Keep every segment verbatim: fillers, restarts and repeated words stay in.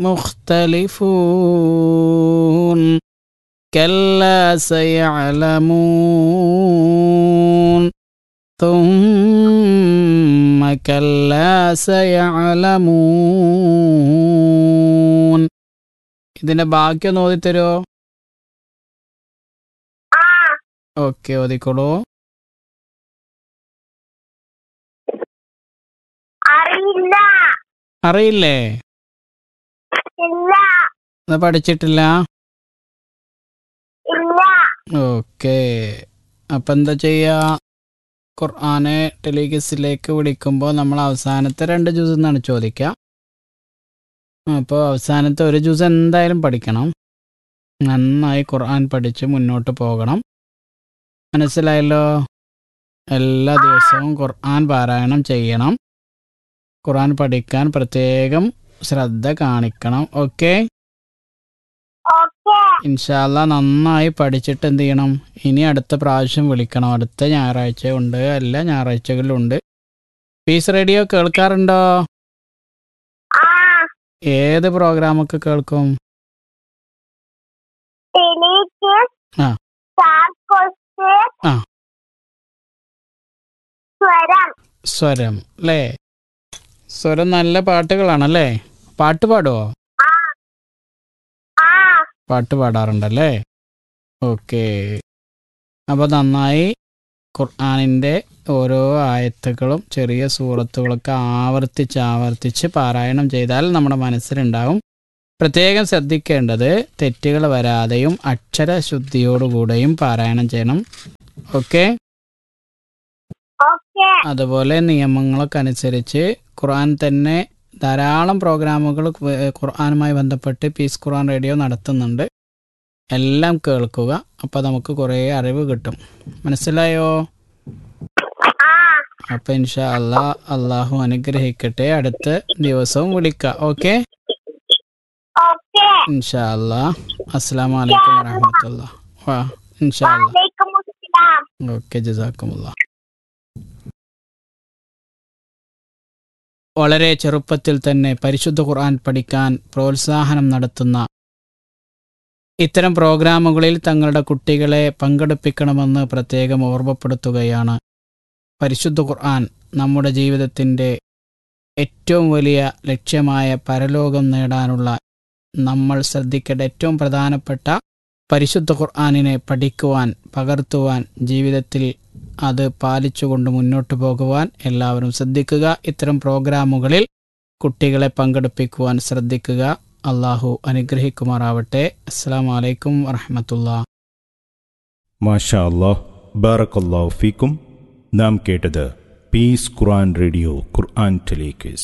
മുഖ്തലിഫൂൻ കല്ലാ സയഅലമൂൻ തുമ്മ കല്ലാ സയഅലമൂൻ. ഇതിന്റെ ബാക്കി ഒന്ന് ഓതിത്തരോ? ഓക്കെ, ഓതിക്കോളൂ. അറിയില്ല. അറിയില്ലേ? ഇല്ല. പഠിച്ചിട്ടില്ല? ഇല്ല. ഓക്കെ, അപ്പം എന്താ ചെയ്യാ? ഖുർആനെ ടെലിഗസിലേക്ക് വിളിക്കുമ്പോൾ നമ്മൾ അവസാനത്തെ രണ്ട് ജ്യൂസ് എന്നാണ് ചോദിക്കുക. അപ്പോൾ അവസാനത്തെ ഒരു ജ്യൂസ് എന്തായാലും പഠിക്കണം. നന്നായി ഖുർആൻ പഠിച്ച് മുന്നോട്ട് പോകണം. മനസ്സിലായല്ലോ? എല്ലാ ദിവസവും ഖുർആൻ പാരായണം ചെയ്യണം. ഖുർആൻ പഠിക്കാൻ പ്രത്യേകം ശ്രദ്ധ കാണിക്കണം. ഓക്കെ, ഇൻഷാ അല്ലാ നന്നായി പഠിച്ചിട്ട് എന്ത് ചെയ്യണം? ഇനി അടുത്ത പ്രാവശ്യം വിളിക്കണം. അടുത്ത ഞായറാഴ്ച ഉണ്ട്, എല്ലാ ഞായറാഴ്ചകളിലും ഉണ്ട്. Piece radio കേൾക്കാറുണ്ടോ? ഏത് പ്രോഗ്രാമൊക്കെ കേൾക്കും? ആ ആ സ്വരം അല്ലേ? സ്വരം നല്ല പാട്ടുകളാണല്ലേ? പാട്ട് പാടുവോ? പാട്ട് പാടാറുണ്ടല്ലേ? ഓക്കെ, അപ്പോൾ നന്നായി ഖുർആനിൻ്റെ ഓരോ ആയത്തുകളും ചെറിയ സൂറത്തുകളൊക്കെ ആവർത്തിച്ച് ആവർത്തിച്ച് പാരായണം ചെയ്താൽ നമ്മുടെ മനസ്സിലുണ്ടാവും. പ്രത്യേകം ശ്രദ്ധിക്കേണ്ടത് തെറ്റുകൾ വരാതെയും അക്ഷരശുദ്ധിയോടുകൂടെയും പാരായണം ചെയ്യണം. ഓക്കെ, അതുപോലെ നിയമങ്ങളൊക്കെ അനുസരിച്ച് ഖുർആൻ തന്നെ ധാരാളം പ്രോഗ്രാമുകൾ ഖുർആനുമായി ബന്ധപ്പെട്ട് പീസ് ഖുർആൻ റേഡിയോ നടത്തുന്നുണ്ട്. എല്ലാം കേൾക്കുക, അപ്പോൾ നമുക്ക് കുറേ അറിവ് കിട്ടും. മനസ്സിലായോ? അപ്പം ഇൻഷാ അല്ലാ അള്ളാഹു അനുഗ്രഹിക്കട്ടെ. അടുത്ത ദിവസവും വിളിക്കാം. ഓക്കെ, ഇൻഷാ അല്ലാ. അസ്സലാമു അലൈക്കും വറഹ്മത്തുള്ളാഹി. വാ ഇൻഷാ അല്ലാ. ഓക്കെ, ജസാക്കുമുല്ലാ. വളരെ ചെറുപ്പത്തിൽ തന്നെ പരിശുദ്ധ ഖുർആൻ പഠിക്കാൻ പ്രോത്സാഹനം നടത്തുന്ന ഇത്തരം പ്രോഗ്രാമുകളിൽ തങ്ങളുടെ കുട്ടികളെ പങ്കെടുപ്പിക്കണമെന്ന് പ്രത്യേകം ഓർമ്മപ്പെടുത്തുകയാണ്. പരിശുദ്ധ ഖുർആൻ നമ്മുടെ ജീവിതത്തിൻ്റെ ഏറ്റവും വലിയ ലക്ഷ്യമായ പരലോകം നേടാനുള്ള നമ്മൾ ശ്രദ്ധിക്കേണ്ട ഏറ്റവും പ്രധാനപ്പെട്ട പരിശുദ്ധ ഖുർആനിനെ പഠിക്കുവാൻ, പകർത്തുവാൻ, ജീവിതത്തിൽ അത് പാലിച്ചുകൊണ്ട് മുന്നോട്ട് പോകുവാൻ എല്ലാവരും ശ്രദ്ധിക്കുക. ഇത്തരം പ്രോഗ്രാമുകളിൽ കുട്ടികളെ പങ്കെടുപ്പിക്കുവാൻ ശ്രദ്ധിക്കുക. അള്ളാഹു അനുഗ്രഹിക്കുമാറാവട്ടെ. അസ്സലാമു അലൈക്കും വറഹ്മത്തുള്ളാഹി. മാഷാ അല്ലാഹ്, ബാറക്കല്ലാഹു ഫീക്കും. നാം കേട്ടത് പീസ് ഖുർആൻ റേഡിയോ ഖുർആൻ ടെലിക്വിസ്.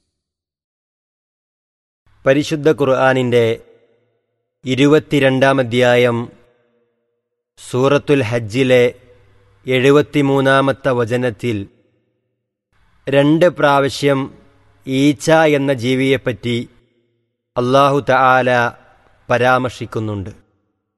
പരിശുദ്ധ ഖുർആനിൻ്റെ ഇരുപത്തിരണ്ടാം അധ്യായം സൂറത്തുൽ ഹജ്ജിലെ എഴുപത്തിമൂന്നാമത്തെ വചനത്തിൽ രണ്ട് പ്രാവശ്യം ഈച്ച എന്ന ജീവിയെപ്പറ്റി അല്ലാഹു തആല പരാമർശിക്കുന്നുണ്ട്.